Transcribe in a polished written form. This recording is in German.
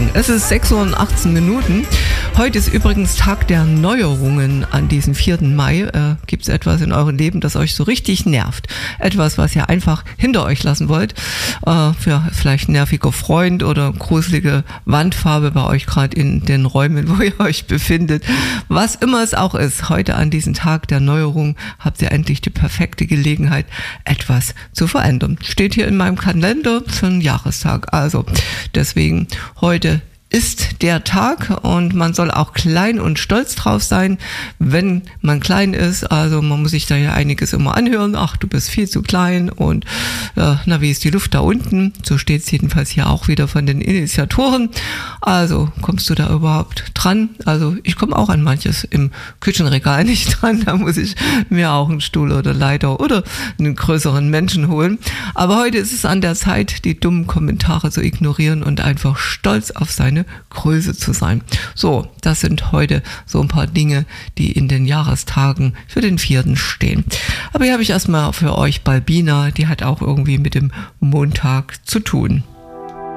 Morgen. Es ist 6:18 Uhr. Heute ist übrigens Tag der Neuerungen an diesem 4. Mai. Gibt es etwas in eurem Leben, das euch so richtig nervt? Etwas, was ihr einfach hinter euch lassen wollt? Für vielleicht ein nerviger Freund oder gruselige Wandfarbe bei euch gerade in den Räumen, wo ihr euch befindet. Was immer es auch ist, heute an diesem Tag der Neuerung habt ihr endlich die perfekte Gelegenheit, etwas zu verändern. Steht hier in meinem Kalender für einen Jahrestag. Also deswegen heute ist der Tag und man soll auch klein und stolz drauf sein, wenn man klein ist. Also man muss sich da ja einiges immer anhören. Ach, du bist viel zu klein und wie ist die Luft da unten? So steht es jedenfalls hier auch wieder von den Initiatoren. Also kommst du da überhaupt dran? Also ich komme auch an manches im Küchenregal nicht dran. Da muss ich mir auch einen Stuhl oder Leiter oder einen größeren Menschen holen. Aber heute ist es an der Zeit, die dummen Kommentare zu ignorieren und einfach stolz auf seine Größe zu sein. So, das sind heute so ein paar Dinge, die in den Jahrestagen für den 4. stehen. Aber hier habe ich erstmal für euch Balbina, die hat auch irgendwie mit dem Montag zu tun.